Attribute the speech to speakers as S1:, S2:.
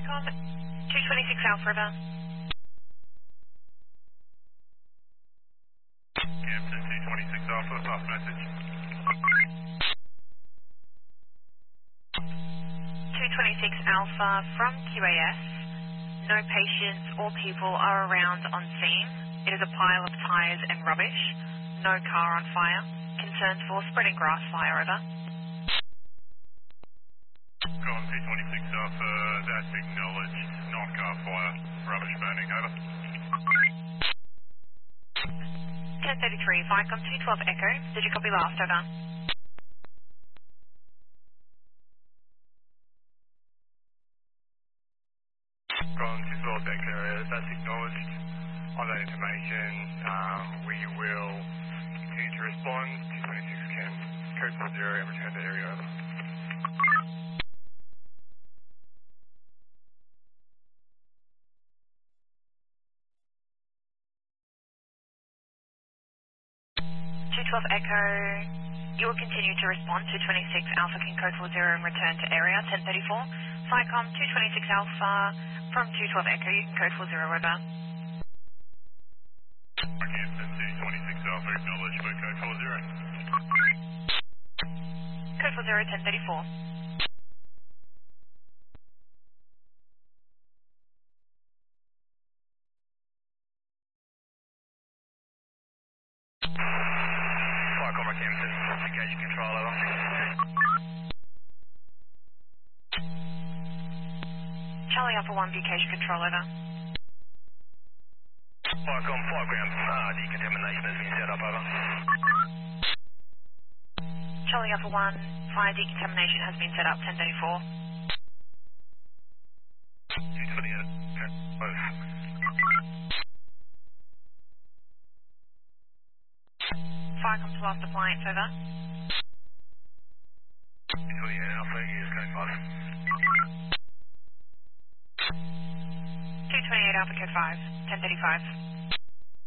S1: FICOM 226 Alpha River.
S2: Captain 226 Alpha, pass message.
S1: 226 Alpha from QAS. No patients or people are around on scene. It is a pile of tyres and rubbish. No car on fire. Concerns for spreading grass fire, over.
S2: Con 226 Alpha, that's acknowledged. Not car fire, rubbish burning, over.
S1: 1033, FICOM 212 Echo. Did you copy last, over?
S2: Con 212 Echo, that's acknowledged. On that information, we will continue to respond. 226 can code 40 and return to area, over.
S1: 212 Echo. You will continue to respond to 26 Alpha King Code 40 and return to area 1034. FICOM 226 Alpha from 212 Echo. You can code 40, over.
S2: Captain 226 Alpha, acknowledged for code 40.
S1: Code 40 1034.
S2: FICOM Captain, engage control, over.
S1: Charlie Alpha 1, Bucation Control, over.
S2: FICOM 5 ground, decontamination has been set up, over.
S1: Charlie Alpha 1, fire decontamination has been set up 1034.
S2: 228, close.
S1: FICOM to last appliance, over.
S2: 228 Alpha, is code 5.
S1: 228 Alpha Code 5, 1035.